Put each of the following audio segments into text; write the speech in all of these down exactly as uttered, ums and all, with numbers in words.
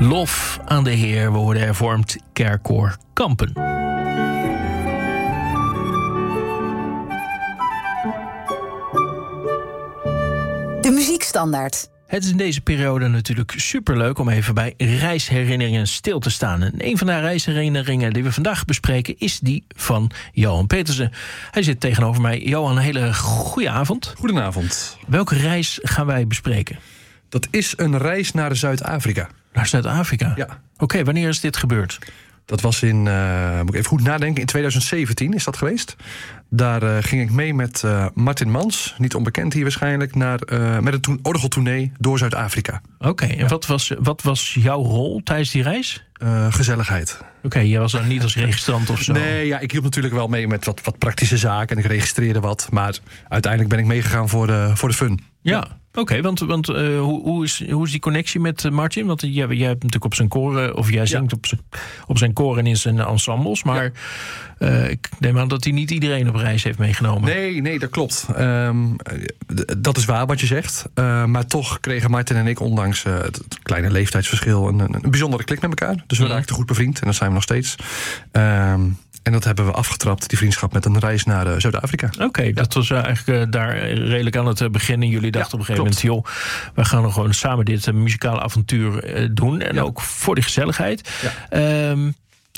Lof aan de Heer, we worden hervormd kerkkoor Kampen. De muziekstandaard. Het is in deze periode natuurlijk superleuk om even bij reisherinneringen stil te staan. En een van de reisherinneringen die we vandaag bespreken is die van Johan Petersen. Hij zit tegenover mij. Johan, een hele goede avond. Goedenavond. Welke reis gaan wij bespreken? Dat is een reis naar Zuid-Afrika. Naar Zuid-Afrika? Ja. Oké, okay, wanneer is dit gebeurd? Dat was in, uh, moet ik even goed nadenken, in twintig zeventien is dat geweest. Daar uh, ging ik mee met uh, Martin Mans, niet onbekend hier waarschijnlijk, naar, uh, met een to- orgeltournee door Zuid-Afrika. Oké, okay, en ja. wat, was, wat was jouw rol tijdens die reis? Uh, gezelligheid. Oké, okay, jij was daar niet als registrant of zo? Nee, ja, ik hielp natuurlijk wel mee met wat, wat praktische zaken en ik registreerde wat. Maar uiteindelijk ben ik meegegaan voor de, voor de fun. Ja, ja. Oké, okay, want, want uh, hoe, hoe, is, hoe is die connectie met uh, Martin? Want jij, jij hebt natuurlijk op zijn koren, of jij zingt ja. op, zijn, op zijn koren en in zijn ensembles. Maar ja. uh, ik neem aan dat hij niet iedereen op reis heeft meegenomen. Nee, nee, dat klopt. Um, d- dat is waar wat je zegt. Uh, maar toch kregen Martin en ik, ondanks uh, het kleine leeftijdsverschil, een, een, een bijzondere klik met elkaar. Dus we mm. raakten goed bevriend en dat zijn we nog steeds. Um, En dat hebben we afgetrapt, die vriendschap, met een reis naar uh, Zuid-Afrika. Oké, okay, ja. dat was uh, eigenlijk uh, daar redelijk aan het begin. En jullie dachten ja, op een gegeven klopt. moment, joh, we gaan nog gewoon samen dit uh, muzikale avontuur uh, doen. En ja. ook voor de gezelligheid. Ja. Um,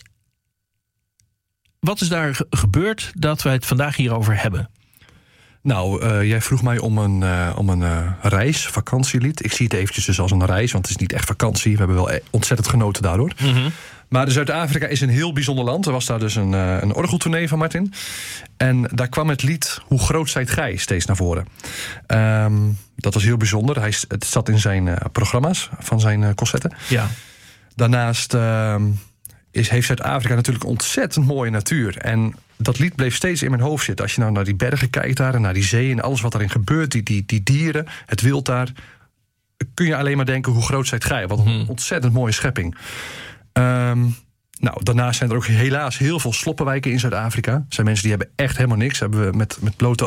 wat is daar ge- gebeurd dat wij het vandaag hierover hebben? Nou, uh, jij vroeg mij om een, uh, om een uh, reis, vakantielied. Ik zie het eventjes dus als een reis, want het is niet echt vakantie. We hebben wel ontzettend genoten daardoor. Mm-hmm. Maar Zuid-Afrika is een heel bijzonder land. Er was daar dus een, uh, een orgeltournee van Martin. En daar kwam het lied Hoe groot zijt gij steeds naar voren. Um, dat was heel bijzonder. Hij, het zat in zijn uh, programma's van zijn uh, concerten. Ja. Daarnaast uh, is, heeft Zuid-Afrika natuurlijk ontzettend mooie natuur. En dat lied bleef steeds in mijn hoofd zitten. Als je nou naar die bergen kijkt daar en naar die zee en alles wat daarin gebeurt, die, die, die dieren, het wild daar, kun je alleen maar denken, hoe groot zijt gij? Wat een hmm. ontzettend mooie schepping. Um, nou, daarnaast zijn er ook helaas heel veel sloppenwijken in Zuid-Afrika. Er zijn mensen die hebben echt helemaal niks. Hebben we met, met blote